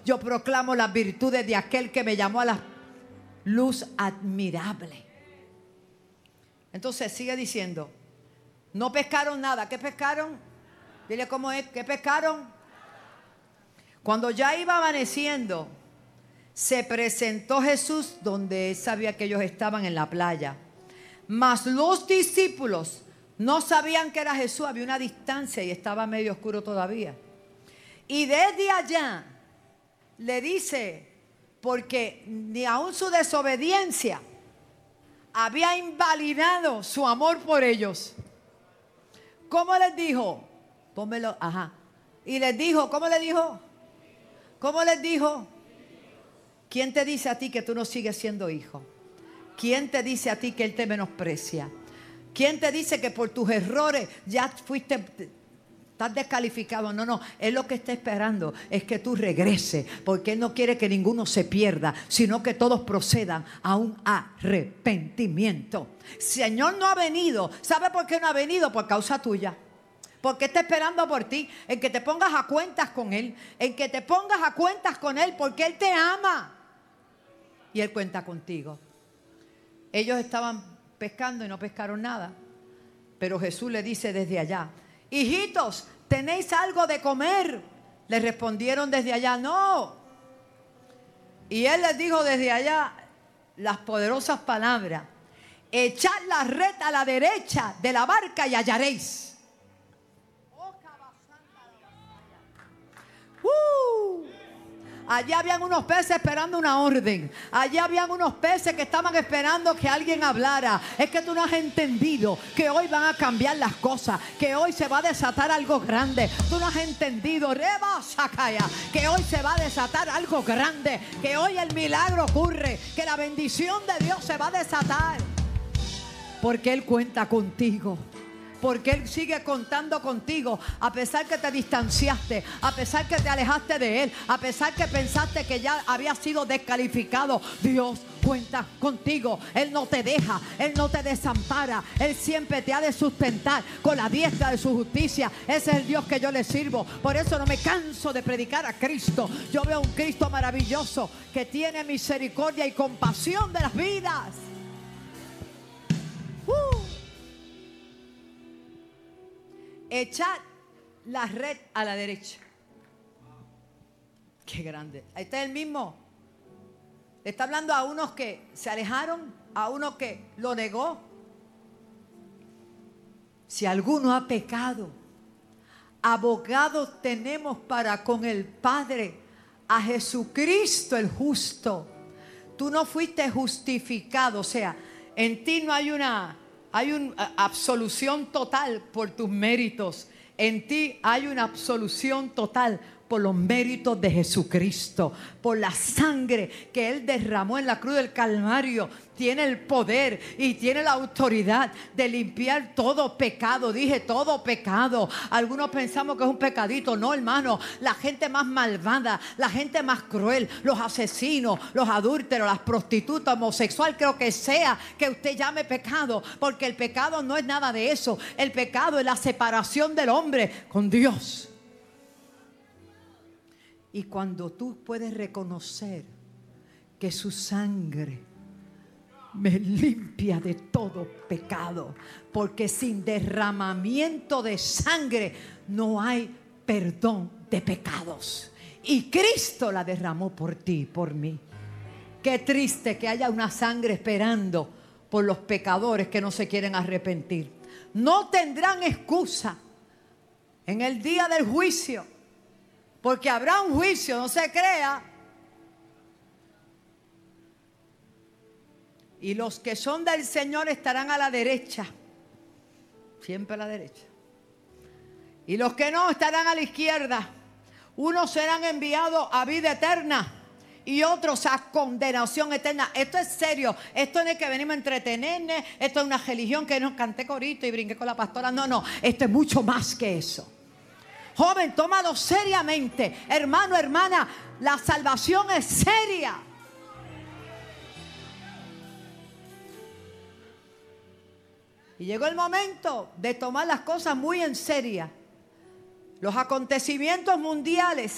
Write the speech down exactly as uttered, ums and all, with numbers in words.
Yo proclamo las virtudes de aquel que me llamó a la luz admirable. Entonces sigue diciendo, no pescaron nada. ¿Qué pescaron? Dile cómo es. ¿Qué pescaron? Cuando ya iba amaneciendo, se presentó Jesús donde él sabía que ellos estaban en la playa. Mas los discípulos no sabían que era Jesús. Había una distancia y estaba medio oscuro todavía. Y desde allá le dice, porque ni aun su desobediencia había invalidado su amor por ellos. ¿Cómo les dijo? Pónmelo, ajá. Y les dijo, ¿cómo les dijo? ¿Cómo les dijo? ¿Quién te dice a ti que tú no sigues siendo hijo? ¿Quién te dice a ti que Él te menosprecia? ¿Quién te dice que por tus errores ya fuiste, estás descalificado? No, no, Él lo que está esperando es que tú regreses, porque Él no quiere que ninguno se pierda, sino que todos procedan a un arrepentimiento. Señor no ha venido. ¿Sabe por qué no ha venido? Por causa tuya. Porque está esperando por ti, en que te pongas a cuentas con Él, en que te pongas a cuentas con Él, porque Él te ama y Él cuenta contigo. Ellos estaban pescando y no pescaron nada, pero Jesús le dice desde allá, hijitos, ¿tenéis algo de comer? Le respondieron desde allá, no. Y Él les dijo desde allá las poderosas palabras, echad la red a la derecha de la barca y hallaréis. Uh, allá habían unos peces esperando una orden. Allá habían unos peces que estaban esperando que alguien hablara. Es que tú no has entendido que hoy van a cambiar las cosas, que hoy se va a desatar algo grande. Tú no has entendido, Reba Sakaya, que hoy se va a desatar algo grande, que hoy el milagro ocurre, que la bendición de Dios se va a desatar, porque Él cuenta contigo. Porque Él sigue contando contigo, a pesar que te distanciaste, a pesar que te alejaste de Él, a pesar que pensaste que ya había sido descalificado. Dios cuenta contigo. Él no te deja, Él no te desampara. Él siempre te ha de sustentar con la diestra de su justicia. Ese es el Dios que yo le sirvo. Por eso no me canso de predicar a Cristo. Yo veo un Cristo maravilloso que tiene misericordia y compasión de las vidas. Uh. Echad la red a la derecha. Qué grande. Ahí está el mismo. Le está hablando a unos que se alejaron, a uno que lo negó. Si alguno ha pecado, abogados tenemos para con el Padre, a Jesucristo el justo. Tú no fuiste justificado, o sea, en ti no hay una... Hay una absolución total por tus méritos. En ti hay una absolución total por los méritos de Jesucristo. Por la sangre que Él derramó en la cruz del Calvario. Tiene el poder y tiene la autoridad de limpiar todo pecado. Dije todo pecado. Algunos pensamos que es un pecadito. No, hermano. La gente más malvada, la gente más cruel, los asesinos, los adúlteros, las prostitutas, homosexual, creo que sea que usted llame pecado. Porque el pecado no es nada de eso. El pecado es la separación del hombre con Dios. Y cuando tú puedes reconocer que su sangre me limpia de todo pecado, porque sin derramamiento de sangre no hay perdón de pecados, y Cristo la derramó por ti, por mí. Qué triste que haya una sangre esperando por los pecadores que no se quieren arrepentir. No tendrán excusa en el día del juicio, porque habrá un juicio, no se crea. Y los que son del Señor estarán a la derecha. Siempre a la derecha. Y los que no estarán a la izquierda. Unos serán enviados a vida eterna y otros a condenación eterna. Esto es serio. Esto no es que venimos a entretenernos. Esto es una religión que no canté corito y brinqué con la pastora. No, no. Esto es mucho más que eso. Joven, tómalo seriamente. Hermano, hermana, la salvación es seria. Y llegó el momento de tomar las cosas muy en serio. Los acontecimientos mundiales